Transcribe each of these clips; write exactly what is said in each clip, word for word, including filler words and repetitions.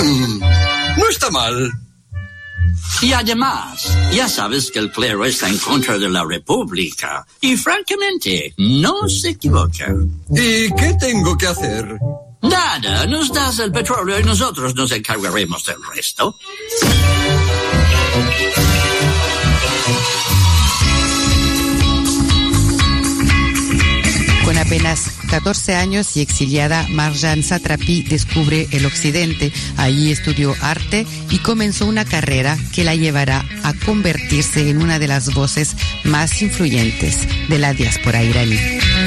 Mm, no está mal. Y además, ya sabes que el clero está en contra de la República. Y francamente, no se equivoca. ¿Y qué tengo que hacer? Nada, nos das el petróleo y nosotros nos encargaremos del resto. Con apenas catorce años y exiliada, Marjane Satrapi descubre el occidente. Allí estudió arte y comenzó una carrera que la llevará a convertirse en una de las voces más influyentes de la diáspora iraní.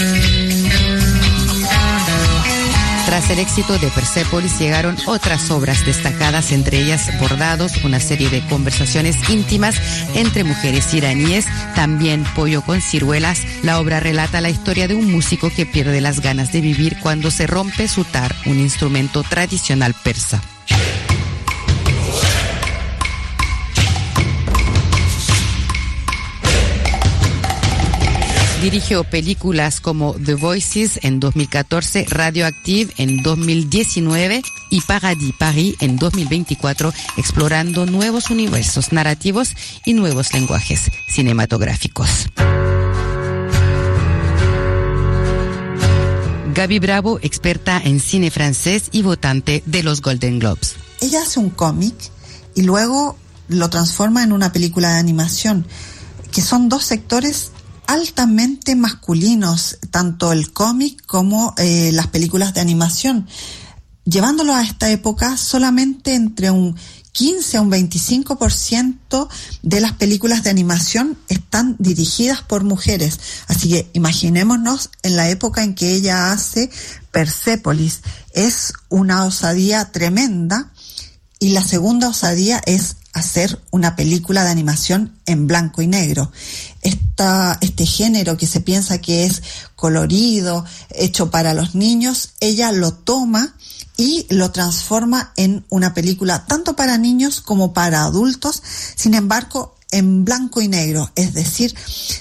Tras el éxito de Persépolis llegaron otras obras destacadas, entre ellas Bordados, una serie de conversaciones íntimas entre mujeres iraníes, también Pollo con ciruelas. La obra relata la historia de un músico que pierde las ganas de vivir cuando se rompe su tar, un instrumento tradicional persa. Dirigió películas como The Voices en dos mil catorce, Radioactive en dos mil diecinueve y Paradis Paris en dos mil veinticuatro, explorando nuevos universos narrativos y nuevos lenguajes cinematográficos. Gaby Bravo, experta en cine francés y votante de los Golden Globes. Ella hace un cómic y luego lo transforma en una película de animación, que son dos sectores altamente masculinos, tanto el cómic como eh, las películas de animación. Llevándolo a esta época, solamente entre un quince a un veinticinco por ciento de las películas de animación están dirigidas por mujeres. Así que imaginémonos en la época en que ella hace Persépolis. Es una osadía tremenda. Y la segunda osadía es hacer una película de animación en blanco y negro. Esta, este género que se piensa que es colorido, hecho para los niños, ella lo toma y lo transforma en una película tanto para niños como para adultos, sin embargo, en blanco y negro, es decir,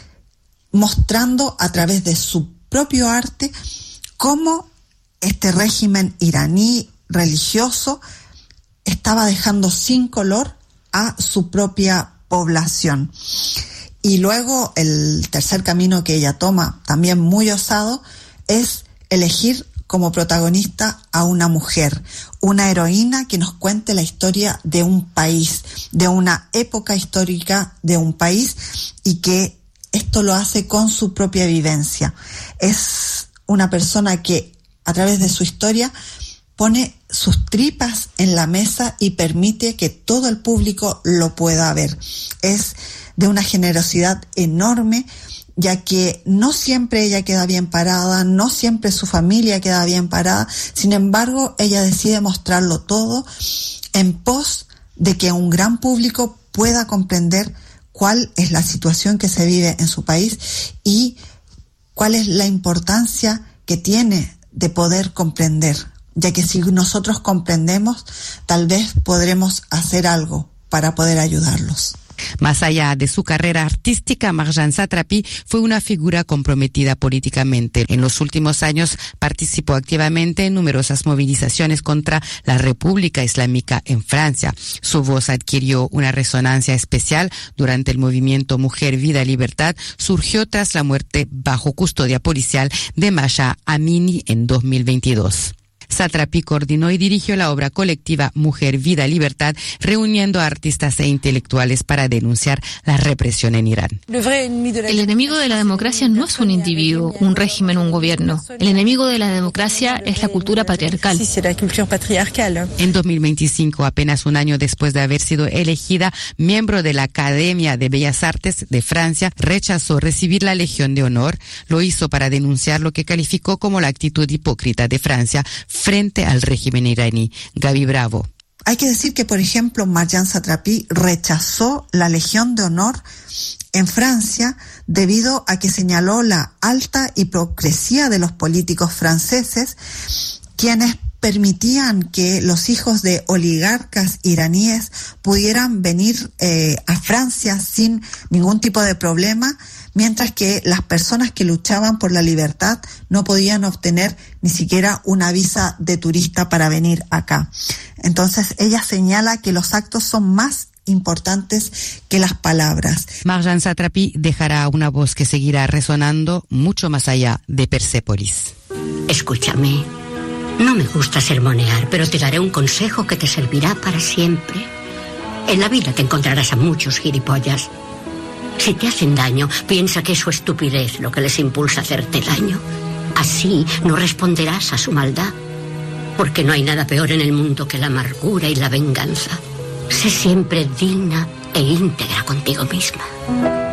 mostrando a través de su propio arte cómo este régimen iraní religioso estaba dejando sin color a su propia población. Y luego el tercer camino que ella toma, también muy osado, es elegir como protagonista a una mujer, una heroína que nos cuente la historia de un país, de una época histórica de un país, y que esto lo hace con su propia vivencia. Es una persona que a través de su historia pone sus tripas en la mesa y permite que todo el público lo pueda ver. Es de una generosidad enorme, ya que no siempre ella queda bien parada, no siempre su familia queda bien parada. Sin embargo, ella decide mostrarlo todo en pos de que un gran público pueda comprender cuál es la situación que se vive en su país y cuál es la importancia que tiene de poder comprender, ya que si nosotros comprendemos, tal vez podremos hacer algo para poder ayudarlos. Más allá de su carrera artística, Marjane Satrapi fue una figura comprometida políticamente. En los últimos años participó activamente en numerosas movilizaciones contra la República Islámica en Francia. Su voz adquirió una resonancia especial durante el movimiento Mujer, Vida, Libertad. Surgió tras la muerte bajo custodia policial de Masha Amini en dos mil veintidós. Satrapi coordinó y dirigió la obra colectiva Mujer, Vida, Libertad, reuniendo a artistas e intelectuales para denunciar la represión en Irán. El enemigo de la democracia no es un individuo, un régimen, un gobierno. El enemigo de la democracia es la cultura patriarcal. En dos mil veinticinco, apenas un año después de haber sido elegida miembro de la Academia de Bellas Artes de Francia, rechazó recibir la Legión de Honor. Lo hizo para denunciar lo que calificó como la actitud hipócrita de Francia frente al régimen iraní. Gaby Bravo. Hay que decir que, por ejemplo, Marjane Satrapi rechazó la Legión de Honor en Francia debido a que señaló la alta hipocresía de los políticos franceses, quienes permitían que los hijos de oligarcas iraníes pudieran venir eh, a Francia sin ningún tipo de problema, mientras que las personas que luchaban por la libertad no podían obtener ni siquiera una visa de turista para venir acá. Entonces ella señala que los actos son más importantes que las palabras. Marjane Satrapi dejará una voz que seguirá resonando mucho más allá de Persépolis. Escúchame, no me gusta sermonear, pero te daré un consejo que te servirá para siempre. En la vida te encontrarás a muchos gilipollas. Si te hacen daño, piensa que es su estupidez lo que les impulsa a hacerte daño. Así no responderás a su maldad, porque no hay nada peor en el mundo que la amargura y la venganza. Sé siempre digna e íntegra contigo misma.